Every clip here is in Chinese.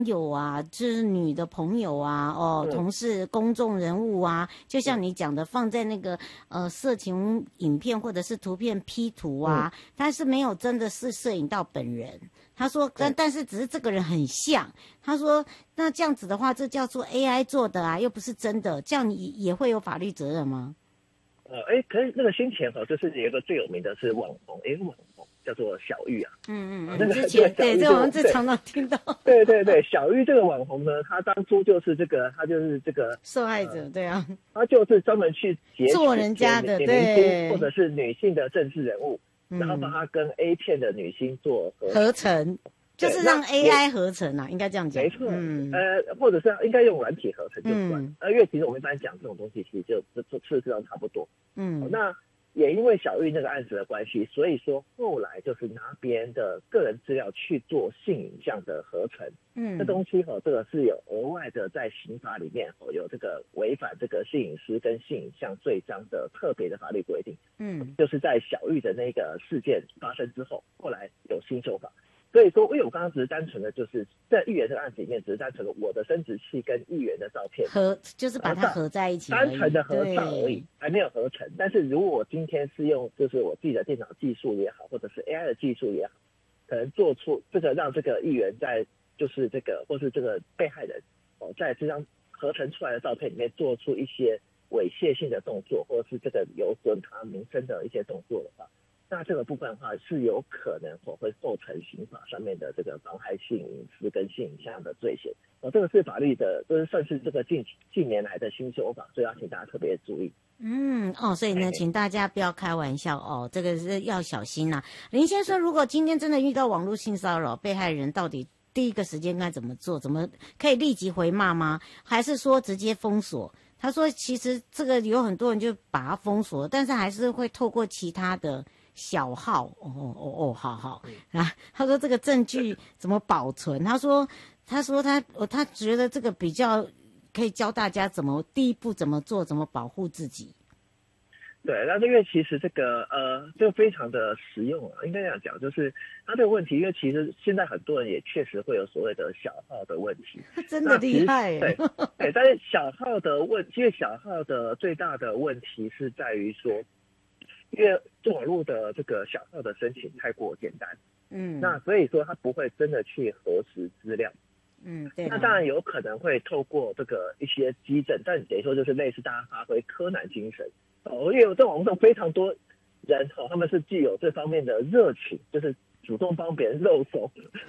友啊，就是女的朋友啊，同事、公众人物啊，就像你讲的，放在那个色情影片或者是图片 P 图啊，但是没有真的是摄影到本人。他说，但是只是这个人很像。他说，那这样子的话，这叫做 AI 做的啊，又不是真的，这样也会有法律责任吗？ 可是那个先前就是有一个最有名的是网红，网红叫做小玉啊。 之前对，这我们这常常听到。 对对对，小玉这个网红呢，他当初就是他就是这个受害者，对啊， 他就是专门去截取做人家的， 明星或者是女性的政治人物，然后把他跟 A 片的女星做合成。 就是让 AI 合成啊，应该这样讲。 没错，或者是应该用软体合成就算。因为其实我们一般讲这种东西，其实就事实上差不多。那也因为小玉那个案子的关系，所以说后来就是拿别人的个人资料去做性影像的合成。这东西这个是有额外的在刑法里面有这个违反这个性隐私跟性影像罪章的特别的法律规定。就是在小玉的那个事件发生之后，后来有新修法。所以说，因为我刚刚只是单纯的就是在议员这个案子里面，只是单纯的我的生殖器跟议员的照片就是把它合在一起， 单纯的合照而已，还没有合成。但是如果我今天是用就是我自己的电脑技术也好，或者是 AI 的技术也好，可能做出这个让这个议员在就是这个或是这个被害人在这张合成出来的照片里面做出一些猥亵性的动作，或者是这个有损他名声的一些动作的话，那这个部分的话是有可能会构成刑法上面的这个妨害性隐私跟性影像的罪嫌。这个是法律的，就是算是这个近年来的新修法，所以要请大家特别注意。 所以呢，请大家不要开玩笑哦，这个是要小心呐。林先生，如果今天真的遇到网络性骚扰，被害人到底第一个时间该怎么做？怎么可以立即回骂吗？还是说直接封锁？他说，其实这个有很多人就把它封锁，但是还是会透过其他的小号，好啊。他说这个证据怎么保存？他说他觉得这个比较可以教大家第一步怎么做，怎么保护自己。 对，那因为其实这个就非常的实用啊，应该这样讲，就是他这个问题，因为其实现在很多人也确实会有所谓的小号的问题， 真的厉害。 对，但是小号的因为小号的最大的问题是在于说，因为网络的这个小号的申请太过简单，那所以说他不会真的去核实资料。 对。 那当然有可能会透过这个一些基证，但等于说就是类似大家发挥柯南精神。因为在网络上非常多人他们是具有这方面的热情，就是主动帮别人露手。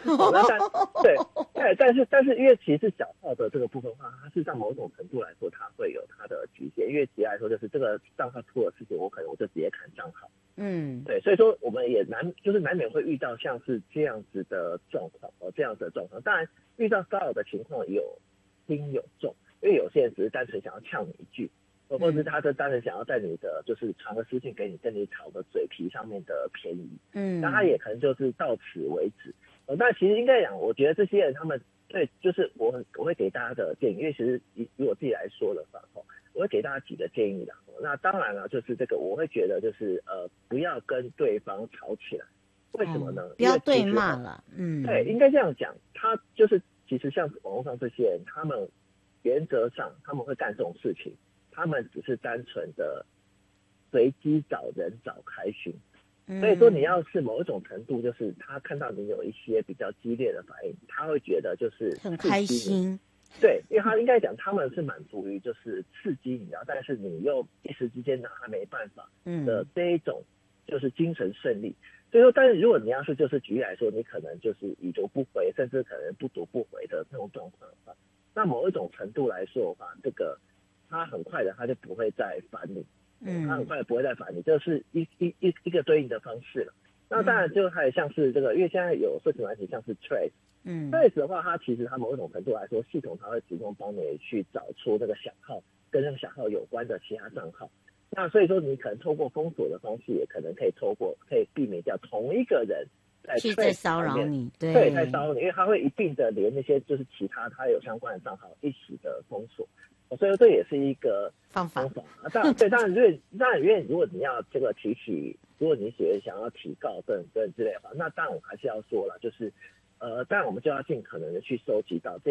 但是因为其实小号的这个部分的话，它是在某种程度来说，它会有它的局限。因为举例来说，就是这个账号出了事情，我可能就直接砍账号。对，所以说我们也难免会遇到像是这样子的状况这样子的状况。当然，遇到骚扰的情况有轻有重，因为有些人只是单纯想要呛你一句。或者是他单纯想要在你的就是传个私信给你，跟你讨个嘴皮上面的便宜，那他也可能就是到此为止。那其实应该讲，我觉得这些人他们对，就是我会给大家的建议，因为其实以我自己来说的话，我会给大家几个建议的。那当然了，就是这个我会觉得就是不要跟对方吵起来，为什么呢？ 不要对骂了。 对，应该这样讲，他就是其实像网络上这些人，他们原则上他们会干这种事情。他们只是单纯的随机找人找开心，所以说你要是某一种程度，就是他看到你有一些比较激烈的反应，他会觉得就是很开心。 对，因为他应该讲他们是满足于就是刺激你的，但是你又一时之间拿他没办法的这一种就是精神胜利。所以说，但是如果你要是就是举例来说，你可能就是已读不回，甚至可能不读不回的那种状况的话，那某一种程度来说的话，这个他很快的他就不会再烦你，他很快的不会再烦你，这是一个对应的方式了。那当然就还有像是这个，因为现在有社群软体像是 Trace，Trace 的话，它其实它某一种程度来说，系统它会主动帮你去找出那个小号跟那个小号有关的其他账号。那所以说，你可能透过封锁的方式，也可能可以避免掉同一个人在骚扰你， 对，在骚扰你，因为他会一并的连那些就是其他他有相关的账号一起的封锁。所以这也是一个方法啊。当然，因为如果你要这个如果你想要提告等之类的话，那当然我还是要说了，就是当然我们就要尽可能的去收集到